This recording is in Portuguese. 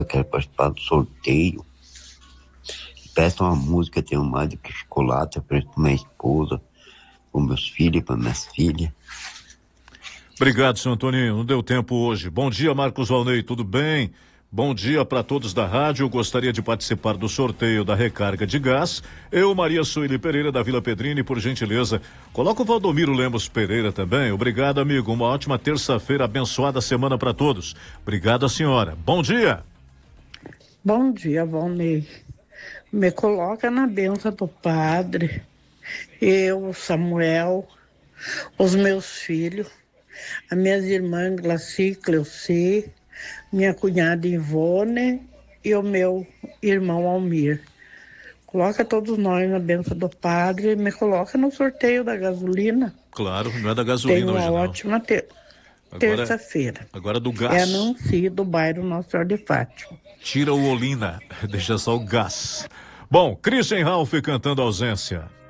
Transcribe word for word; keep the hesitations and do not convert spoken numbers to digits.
eu quero participar do sorteio. Peça uma música, tenho mais do que chocolate, eu presto pra minha esposa, para meus filhos, para minhas filhas. Obrigado, senhor Antoninho. Não deu tempo hoje. Bom dia, Marcos Valnei, tudo bem? Bom dia para todos da rádio. Eu gostaria de participar do sorteio da recarga de gás. Eu, Maria Sueli Pereira, da Vila Pedrini, por gentileza. Coloca o Valdomiro Lemos Pereira também. Obrigado, amigo. Uma ótima terça-feira, abençoada semana para todos. Obrigado, a senhora. Bom dia. Bom dia, Valnei. Me coloca na bênção do Padre. Eu, Samuel, os meus filhos, as minhas irmãs Glaci, Cleuci, minha cunhada Ivone e o meu irmão Almir. Coloca todos nós na bênção do Padre e me coloca no sorteio da gasolina. Claro, não é da gasolina Tenho hoje, uma não. ótima ter... terça-feira. Agora do gás. É Nancy, do bairro Nossa Senhora de Fátima. Tira o Olina, deixa só o gás. Bom, Christian Ralph cantando Ausência.